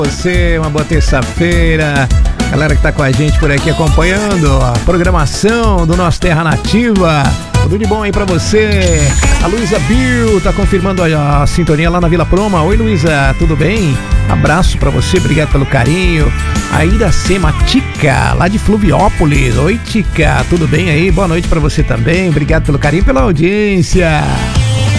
Você, uma boa terça-feira. Galera que tá com a gente por aqui acompanhando a programação do nosso Terra Nativa. Tudo de bom aí pra você. A Luísa Bill tá confirmando a sintonia lá na Vila Proma. Oi, Luísa, tudo bem? Abraço pra você, obrigado pelo carinho. A Iracema Tica, lá de Fluviópolis. Oi, Tica, tudo bem aí? Boa noite pra você também. Obrigado pelo carinho e pela audiência.